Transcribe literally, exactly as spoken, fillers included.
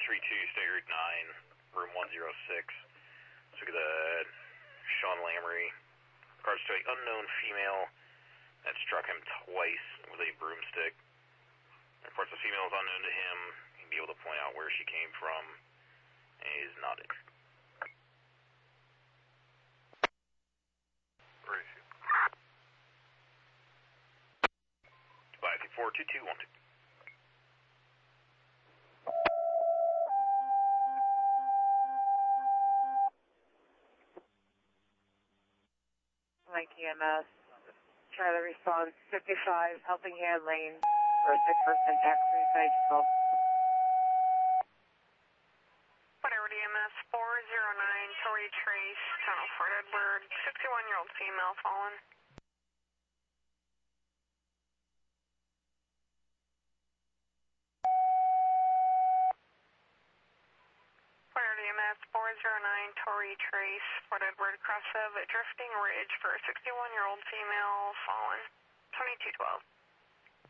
three two, State Route nine, room one oh six. So look at that. Sean Lamry. Regards to an unknown female that struck him twice with a broomstick. Reports the female is unknown to him. He'd be able to point out where she came from. And he's nodded. Where is she? five four two two one two. Mike E M S, Charlie response fifty-five, helping hand lane for a sick person, tax three page twelve. Whatever D M S four zero nine, Tori Trace, Tunnel Fort Edward, sixty-one year old female fallen. Whatever D M S four zero nine, Tori Trace, Fort Edward, cross of Drifting Ridge for a sixty-one year old female fallen, twenty-two twelve.